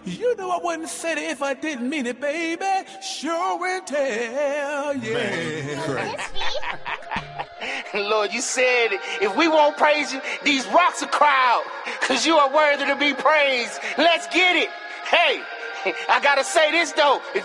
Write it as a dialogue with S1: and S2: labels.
S1: You know I wouldn't say it if I didn't mean it, baby. Sure and tell, yeah.
S2: Lord, you said if we won't praise you, these rocks will cry out, because you are worthy to be praised. Let's get it. Hey, I gotta say this though. If